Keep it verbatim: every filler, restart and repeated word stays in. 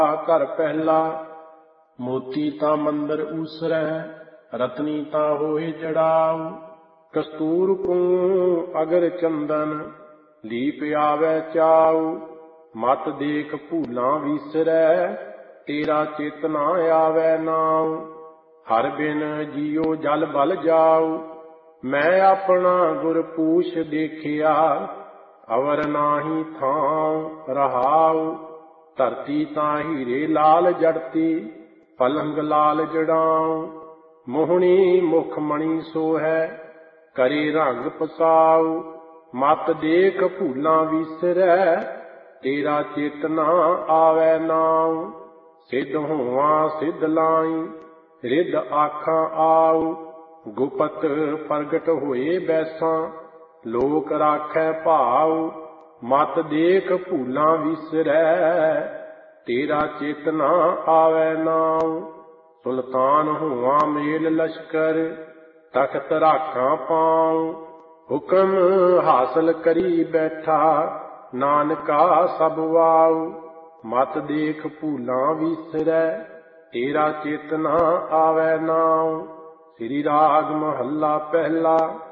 ਘਰ ਪਹਿਲਾ। ਮੋਤੀ ਤਾਂ ਮੰਦਰ ਊਸਰੈ, ਰਤਨੀ ਤਾਂ ਹੋਏ ਜੜਾਉ। ਕਸਤੂਰ ਕੂੰ ਅਗਰ ਚੰਦਨ, ਲੀਪ ਆਵੈ ਚਾਉ। ਮਤ ਦੇਖ ਭੂਲਾਂ ਵੀਸਰੈ, ਤੇਰਾ ਚਿਤ ਨਾ ਆਵੈ ਨਾਉ। ਹਰ ਬਿਨ ਜੀਉ ਜਲ ਬਲ ਜਾਉ, ਮੈਂ ਆਪਣਾ ਗੁਰ ਪੂਛ ਦੇਖਿਆ। ਅਵਰ ਨਾਹੀ ਥਾਉ ਰਹਾਉ, ਧਰਤੀ ਤਾਂ ਹੀਰੇ ਲਾਲ ਜੜਤੀ, ਪਲੰਗ ਲਾਲ ਜੜਾਉ। ਮੋਹਣੀ ਮੁਖ ਮਣੀ ਸੋਹੈ, ਕਰੇ ਰੰਗ ਪਸਾਉ। ਮਤ ਦੇਖ ਭੂਲਾਂ ਵੀਸਰੈ, ਤੇਰਾ ਚਿਤ ਨਾ ਆਵੈ ਨਾਉ। ਸਿੱਧ ਹੋਵਾਂ ਸਿੱਧ ਲਾਈ, ਰਿੱਧ ਆਖਾਂ ਆਉ। ਗੁਪਤ ਪ੍ਰਗਟ ਹੋਏ ਬੈਸਾਂ, ਲੋਕ ਰਾਖੈ ਭਾਉ। ਮਤ ਦੇਖ ਭੂਲਾਂ ਵੀਸਰੈ, ਤੇਰਾ ਚਿਤ ਨਾ ਆਵੈ ਨਾਉ। ਸੁਲਤਾਨ ਹੋਵਾਂ ਮੇਲ ਲਸ਼ਕਰ, ਤਖਤ ਰਾਖਾਂ ਪਾਉ। ਹੁਕਮ ਹਾਸਲ ਕਰੀ ਬੈਠਾ, ਨਾਨਕਾ ਸਭ ਵਾਉ। ਮਤ ਦੇਖ ਭੂਲਾਂ ਵੀਸਰੈ, ਤੇਰਾ ਚਿਤ ਨਾ ਆਵੈ ਨਾਉ। ਸ੍ਰੀ ਰਾਗ ਮਹੱਲਾ ਪਹਿਲਾ।